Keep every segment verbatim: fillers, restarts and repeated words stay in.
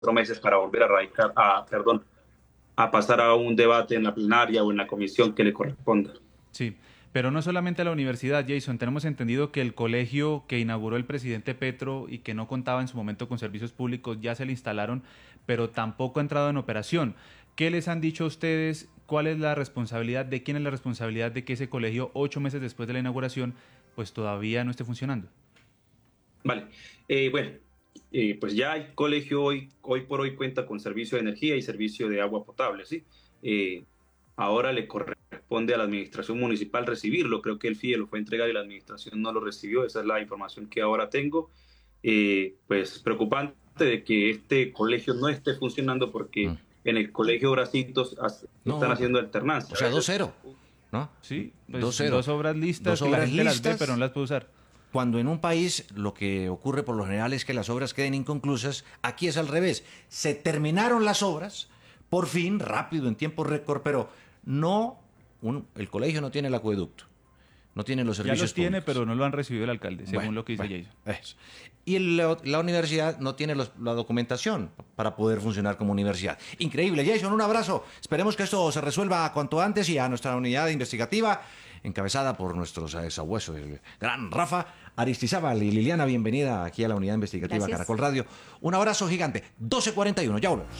cuatro meses para volver a radicar, a, perdón, a pasar a un debate en la plenaria o en la comisión que le corresponda. Sí, pero no solamente a la universidad, Jason. Tenemos entendido que el colegio que inauguró el presidente Petro y que no contaba en su momento con servicios públicos ya se le instalaron, pero tampoco ha entrado en operación. ¿Qué les han dicho a ustedes? ¿Cuál es la responsabilidad? ¿De quién es la responsabilidad de que ese colegio, ocho meses después de la inauguración, pues todavía no esté funcionando? Vale, eh, bueno, eh, pues ya el colegio hoy, hoy por hoy cuenta con servicio de energía y servicio de agua potable, ¿sí? Eh, ahora le corresponde a la administración municipal recibirlo. Creo que el FIE lo fue a entregar y la administración no lo recibió. Esa es la información que ahora tengo. Eh, pues preocupante de que este colegio no esté funcionando porque Mm. en el colegio Bracitos as- están No, haciendo alternancia. o sea, A dos veces, cero, ¿no? Sí, pues dos cero. dos obras listas Dos que la obras gente las ve, listas. pero no las puede usar. Cuando en un país lo que ocurre por lo general es que las obras queden inconclusas, aquí es al revés. Se terminaron las obras, por fin, rápido, en tiempo récord, pero no, un- el colegio no tiene el acueducto, no tiene los Ya servicios los tiene, públicos. pero no lo han recibido el alcalde, según Bueno, lo que dice bueno, Jason. eso. Y el- la, la universidad no tiene los- la documentación para poder funcionar como universidad. Increíble. Jason, un abrazo. Esperemos que esto se resuelva cuanto antes y a nuestra unidad investigativa, encabezada por nuestros eh, sabuesos, el gran Rafa Aristizábal y Liliana, bienvenida aquí a la unidad investigativa Gracias. Caracol Radio. Un abrazo gigante. doce cuarenta y uno, ya volvemos.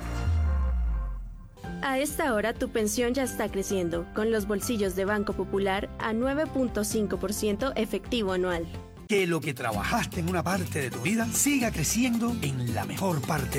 A esta hora tu pensión ya está creciendo, con los bolsillos de Banco Popular a nueve punto cinco por ciento efectivo anual. Que lo que trabajaste en una parte de tu vida siga creciendo en la mejor parte